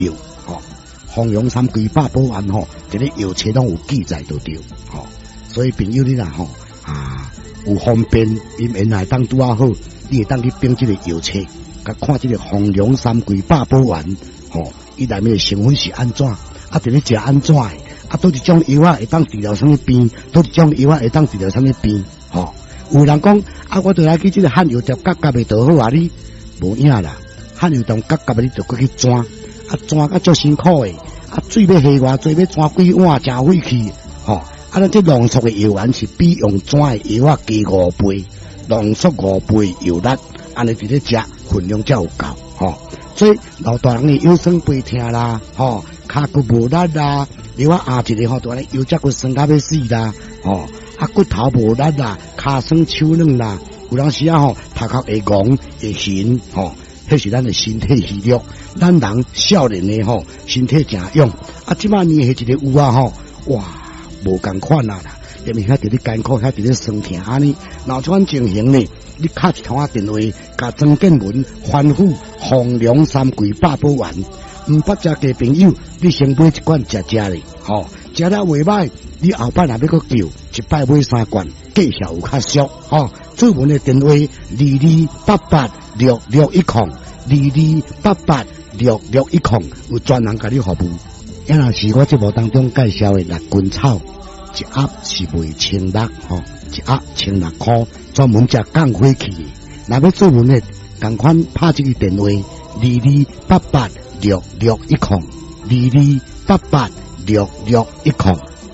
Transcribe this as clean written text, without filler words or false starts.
药，红龙山龟百宝丸这个药册拢有记载就对，所以朋友你啦有方便，因原来当拄啊好，你会当去编这个药册，甲看这个红龙山龟百宝丸，伊内面的成分是安怎，伫咧食安怎的，倒一种药会当治疗什么病，倒一种药会当治疗什么病，有人讲我就来去这个汉药店夹夹的就好你无影啦，汉药店夹夹的你就过去转，转甲足辛苦的，水要下偌济，要转几碗，真费气，咱这浓缩的药丸是比用转的药加5倍，浓缩5倍药力，安尼伫咧食分量才有够，所以老大人的腰酸背痛啦，骹骨无力啦，你我一个就安尼腰脊骨酸到要死啦，骨头无力啦，骹酸手软啦，有当时头壳会戆会晕，迄是咱的身体虚弱。咱人少年的身体真勇，即摆年纪一个有哇，无共款啦，因为遐伫咧艰苦，遐伫咧酸痛安尼，若有这款情形呢，你敲一通电话，甲曾建文吩咐红龙山龟百宝丸，毋捌食嘅朋友，你先买一罐食咧，食了袂歹，你后摆若要搁叫，一摆买3罐，见效有较俗，注文的电话22886610，22886610，有专人甲你服务。也若是我节目当中介绍的辣根草，一盒是卖1600，一盒1600块，专门食降火气的。若要注文的，同款拍这个电话22886610，22886610。